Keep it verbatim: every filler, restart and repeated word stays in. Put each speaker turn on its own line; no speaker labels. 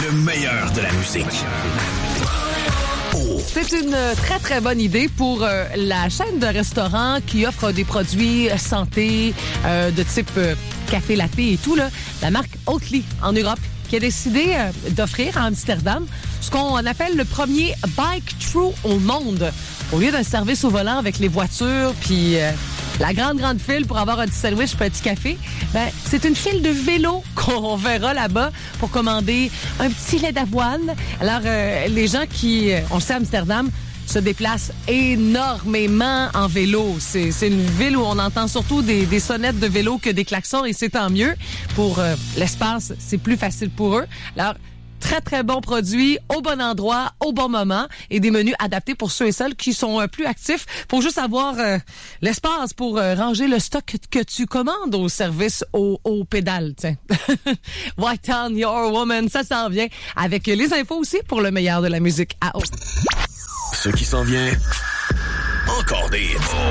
Le meilleur de la musique.
C'est une très, très bonne idée pour euh, la chaîne de restaurants qui offre des produits santé euh, de type euh, café latte et tout, là, la marque Oatly en Europe, qui a décidé euh, d'offrir à Amsterdam ce qu'on appelle le premier bike-through au monde. Au lieu d'un service au volant avec les voitures, puis euh, la grande, grande file pour avoir un petit sandwich, un petit café, ben, c'est une file de vélo qu'on verra là-bas pour commander un petit lait d'avoine. Alors, euh, les gens qui, on le sait, à Amsterdam, se déplacent énormément en vélo. C'est, c'est une ville où on entend surtout des, des sonnettes de vélo que des klaxons, et c'est tant mieux. Pour euh, l'espace, c'est plus facile pour eux. Alors, très, très bon produit, au bon endroit, au bon moment, et des menus adaptés pour ceux et celles qui sont euh, plus actifs. Faut juste avoir euh, l'espace pour euh, ranger le stock que tu commandes au service au, au pédale, tiens. White Town, Your Woman, ça s'en vient. Avec les infos aussi pour le meilleur de la musique à haut.
Ce qui s'en vient, encore des hits.